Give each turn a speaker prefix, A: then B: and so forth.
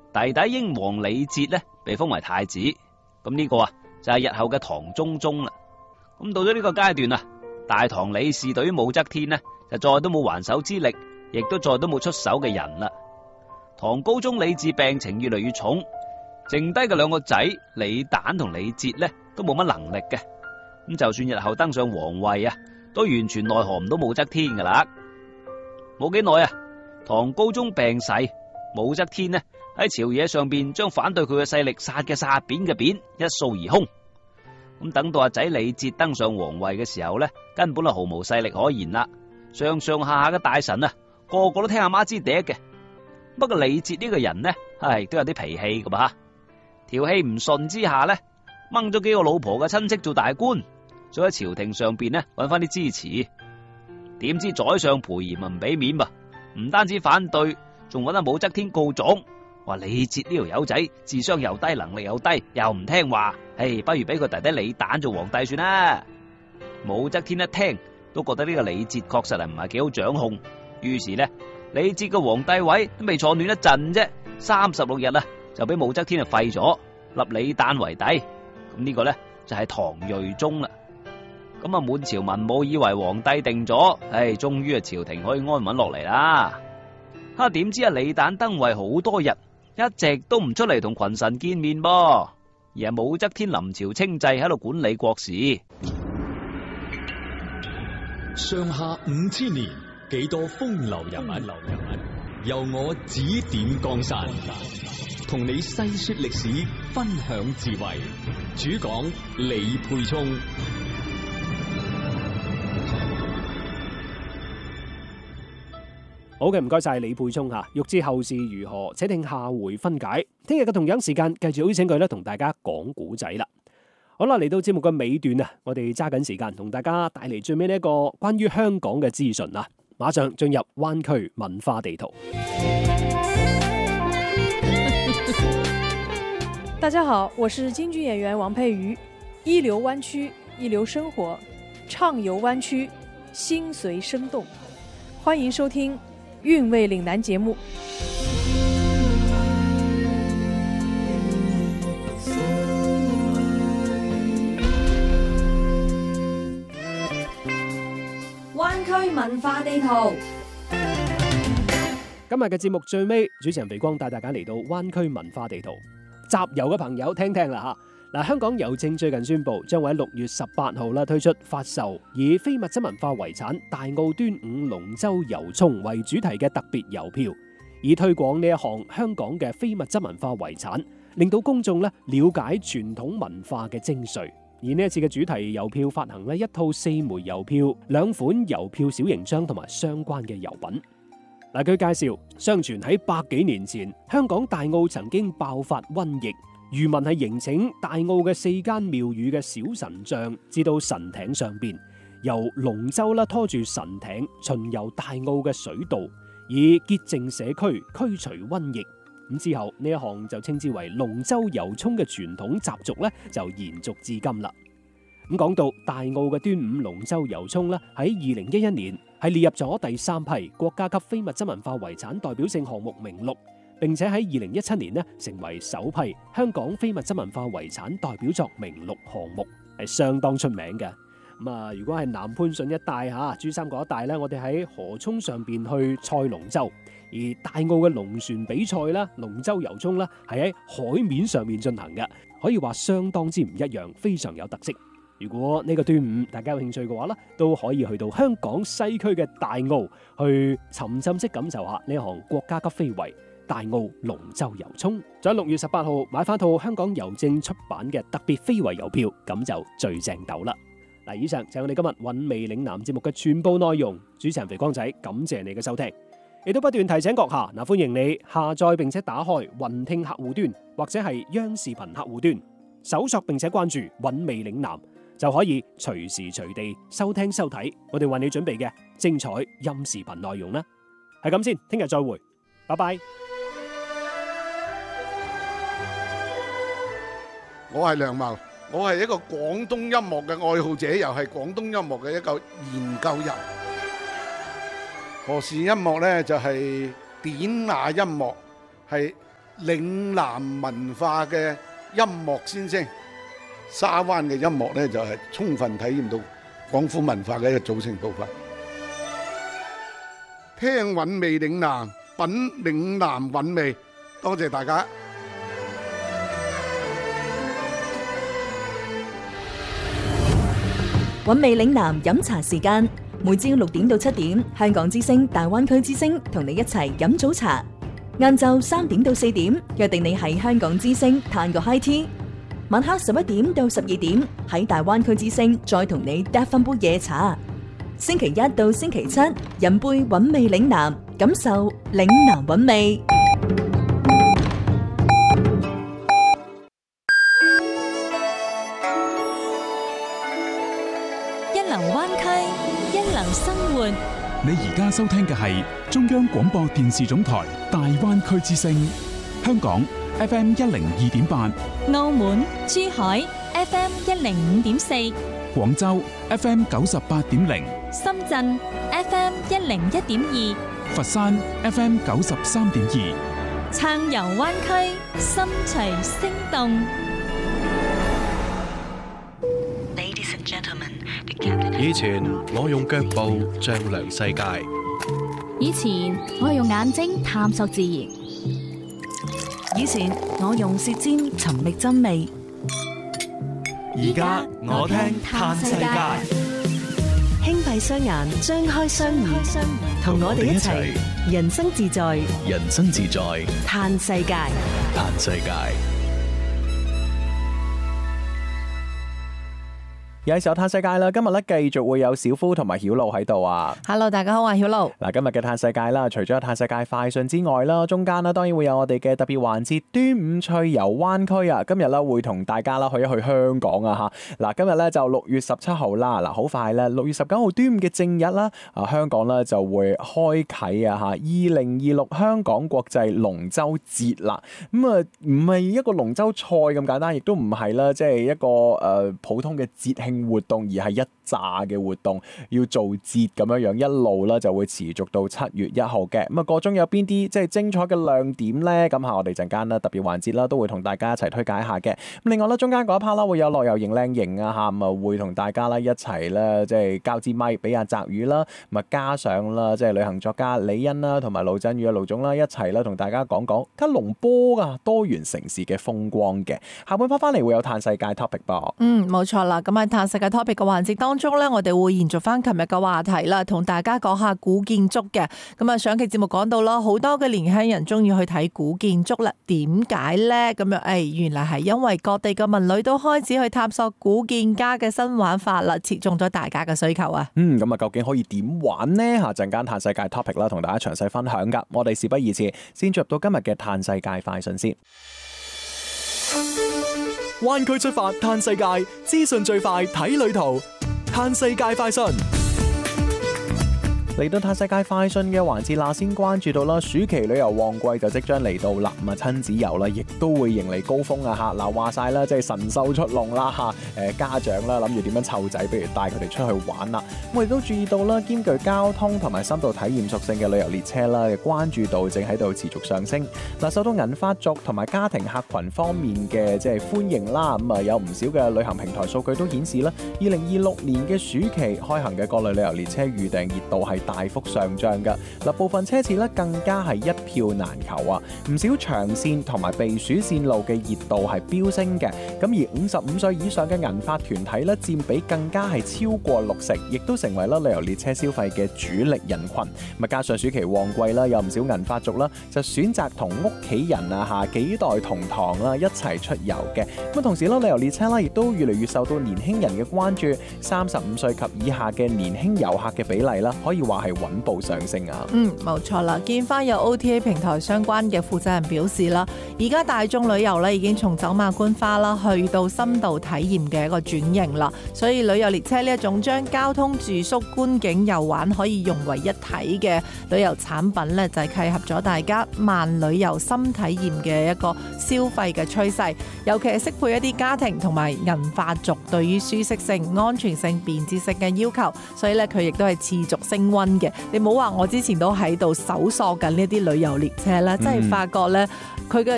A: 弟弟英皇李節呢被封為太子，咁呢個就係日後嘅唐中宗啦。咁到咗呢個階段啊，大唐李氏對於武則天呢就再都冇還手之力，亦都再都冇出手嘅人啦。唐高宗李治病情越嚟越重，剩低嘅兩個仔李旦同李節呢都冇乜能力嘅。咁就算日後登上皇位啊，都完全奈何唔到武則天噶啦。冇幾耐啊，唐高宗病逝，武則天呢喺朝野上邊將反對佢嘅勢力殺嘅殺，扁嘅扁，一掃而空。咁等到阿仔李節登上皇位嘅時候呢，根本係毫無勢力可言啦。上上下下嘅大臣啊，個個都聽阿媽支笛嘅。不過李節呢個人呢，都有啲脾氣噶噃，條氣唔順之下呢，掹咗幾個老婆嘅親戚做大官，再喺朝廷上邊呢揾翻啲支持。點知宰相裴炎唔俾面噃，唔單止反對，仲揾阿武則天告狀，話李節呢條友仔智商又低，能力又低，又唔聽話，不如俾佢弟弟李旦做皇帝算啦。武則天一聽都覺得呢個李節確實係唔係幾好掌控，於是呢，李節嘅皇帝位都未坐暖一陣啫，36日就俾武則天廢咗，立李旦為帝。咁呢個呢，就係唐睿宗啦。咁滿朝文武以為皇帝定咗，終於朝廷可以安穩落嚟啦。點知李旦登位好多日，一直都唔出嚟同群臣見面噃，而係武則天臨朝稱制喺度管理國事。
B: 上下5000年，幾多風流人物，由我指點江山，同你細說歷史，分享智慧。主講李沛聰。
C: 好嘅，唔該晒李沛聰吓。欲知後事如何，且聽下回分解。聽日嘅同樣時間，繼續邀請佢同大家講古仔啦。好啦，嚟到節目嘅尾段啊，我哋揸緊時間同大家帶嚟最尾呢一個關於香港嘅資訊啊。馬上進入灣區文化地圖。
D: 大家好，我是京劇演員王佩瑜。一流灣區，一流生活，暢遊灣區，心隨生動。歡迎收聽韻味嶺南節目。
E: 灣區文化地圖。
C: 今日嘅節目最尾，主持人肥光帶大家嚟到灣區文化地圖。集郵嘅朋友聽聽啦吓。香港郵政最近宣布，將會喺6月18號推出發售以非物質文化遺產大澳端午龍舟遊涌為主題嘅特別郵票，以推廣呢一項香港嘅非物質文化遺產，令到公眾了解傳統文化嘅精髓。而呢一次嘅主題郵票發行一套4枚郵票、2款郵票小型章同埋相關嘅郵品。據介紹，相傳喺100幾年前，香港大澳曾經爆發瘟疫，漁民係迎請大澳嘅4間廟宇嘅小神像至到神艇上邊，由龍舟拖住神艇巡遊大澳嘅水道，以潔淨社區、驅除瘟疫。咁之後呢一項就稱之為龍舟遊涌嘅傳統習俗就延續至今啦。咁講到大澳嘅端午龍舟遊涌喺2011年係列入咗第3批國家級非物質文化遺產代表性項目名錄，並且喺2017年成為首批香港非物質文化遺產代表作名錄項目，係相當出名嘅。如果係南番順一帶珠三角一帶我哋喺河涌上邊去賽龍舟，而大澳嘅龍船比賽龍舟遊涌係喺海面上面進行嘅，可以話相當之唔一樣，非常有特色。如果呢個端午大家有興趣嘅話都可以去到香港西區嘅大澳去沉浸式感受下呢項國家級非遺大澳龍舟遊涌。在6月18號買翻套香港郵政出版嘅特別非遺郵票，咁就最正斗啦。以上就係我哋今日韻味嶺南節目嘅全部內容。主持人肥光仔，感謝你嘅收聽，亦都不斷提醒閣下歡迎你下載並且打開雲聽客戶端或者係央視頻客戶端，搜索並且關注韻味嶺南，就可以隨時隨地收聽收睇我哋為你準備嘅精彩音視頻內容啦。係咁先，聽日再會，拜拜。
F: 我係梁茂，我係一個廣東音樂嘅愛好者，又係廣東音樂嘅一個研究人。何氏音樂呢，就係典雅音樂，係嶺南文化嘅音樂先聲。沙灣嘅音樂呢，就係充分體驗到廣府文化嘅一個組成部分。聽韻味嶺南，品嶺南韻味。多謝大家。
G: 韻味嶺南飲茶時間，每朝6點到7點，香港之聲、大灣區之聲同你一齊飲早茶。晏晝3點到4點，約定你喺香港之聲嘆個 high tea。晚黑11點到12點，喺大灣區之聲再同你嗒翻杯夜茶。星期一到星期七，飲杯韻味嶺南，感受嶺南韻味。
H: 一流灣區，一流生活。
I: 你而家收聽嘅係中央廣播電視總台大灣區之聲，香港 FM 102.8，
H: 澳門、珠海 FM 105.4，
I: 廣州 FM 98.0，
H: 深圳 FM 101.2，
I: 佛山 FM 93.2，
H: 暢遊灣區，心隨聲動。
J: 以前我用腳步丈量世界，
K: 以前我用眼睛探索自然，
G: 以前我用舌尖尋覓真味，
J: 而家我聽嘆世界。
G: 輕閉雙眼，張開雙耳，同我哋一齊人生自在，
J: 人生自在，
G: 嘆世界，
J: 嘆世界。
L: 有時候嘆世界啦，今日咧繼續會有小夫同埋曉露喺度啊。
D: Hello， 大家好，我係曉露。
L: 嗱，今日嘅嘆世界啦，除咗有嘆世界快訊之外啦，中間啦當然會有我哋嘅特別環節端午趣遊灣區啊。今日咧會同大家啦去一去香港啊吓。嗱，今日咧就6月17號啦。嗱，好快咧6月19號端午嘅正日啦，香港咧就會開啟啊吓2026香港國際龍舟節啦。咁啊唔係一個龍舟賽咁簡單，亦都唔係啦，即係一個普通嘅節慶活動，而係一紮嘅活動要做節咁樣樣，一路啦就會持續到7月1號嘅。咁啊，個中有邊啲即係精彩嘅亮點呢？咁我哋陣間啦特別環節啦，都會同大家一齊推介一下嘅。咁另外啦，中間嗰一 part 啦會有樂遊型靚型啊嚇，咁啊會同大家啦一齊咧即係交支咪俾阿澤宇啦，咁啊加上啦即係旅行作家李欣啦同埋盧振宇嘅盧總啦一齊啦同大家講講吉隆坡啊多元城市嘅風光嘅。下半 part 翻嚟會有嘆世界 topic 噃。
D: 冇錯啦。咁喺嘆世界 topic 嘅環節當中咧，我哋會延續翻琴日嘅話題啦，同大家講下古建築嘅。咁啊，上期節目講到啦，好多嘅年輕人中意去睇古建築啦。點解咧？咁樣原來係因為各地嘅文旅都開始去探索古建家嘅新玩法啦，切中咗大家嘅需求啊。
L: 咁啊，究竟可以點玩呢？下陣間嘆世界 topic 啦，同大家詳細分享噶。我哋事不宜遲，先進入到今日嘅嘆世界快訊先。
B: 灣區出發嘆世界，資訊最快睇旅途，嘆世界快訊。
L: 嚟到嘆世界快訊嘅環節啦，先關注到啦，暑期旅遊旺季就即將嚟到啦，咁啊親子遊啦，亦都會迎嚟高峰啊嚇！嗱，話晒啦，即係神獸出籠啦嚇，家長啦諗住點樣湊仔，不如帶佢哋出去玩啦。我哋都注意到啦，兼具交通同埋深度體驗屬性嘅旅遊列車啦，關注度正喺度持續上升。嗱，受到銀髮族同埋家庭客群方面嘅即係歡迎啦，咁啊有唔少嘅旅行平台數據都顯示啦，2026年嘅暑期開行嘅各類旅遊列車預訂熱度係大幅上漲㗎。嗱，部分車次咧更加係一票難求啊！唔少長線同埋避暑線路嘅熱度係飆升嘅。咁而55歲以上嘅銀髮團體咧佔比更加係超過60%，亦都成為啦旅遊列車消費嘅主力人群。咁加上暑期旺季啦，有唔少銀髮族啦就選擇同屋企人啊幾代同堂啦一齊出遊嘅。咁同時啦，旅遊列車啦亦都越嚟越受到年輕人嘅關注，35歲及以下嘅年輕遊客嘅比例啦，可以話係穩步上升啊！
D: 冇錯啦，見翻有 OTA 平台相關嘅負責人表示啦，而家大眾旅遊咧已經從走馬觀花啦，去到深度體驗嘅一個轉型啦。所以旅遊列車呢一種將交通、住宿、觀景、遊玩可以融為一體嘅旅遊產品咧，就係契合咗大家慢旅遊深體驗嘅一個消費嘅趨勢。尤其係適配一啲家庭同埋銀髮族對於舒適性、安全性、便捷性嘅要求，所以咧佢亦都係持續升溫嘅。你唔好話我之前都喺度搜索緊呢啲旅遊列車咧，真係發覺咧佢嘅